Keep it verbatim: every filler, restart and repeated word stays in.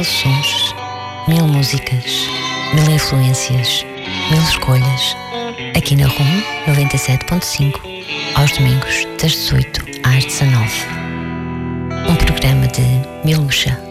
sons, mil músicas, mil influências, mil escolhas. Aqui na RUM noventa e sete ponto cinco, aos domingos das dezoito às dezanove. Um programa de Miluxa.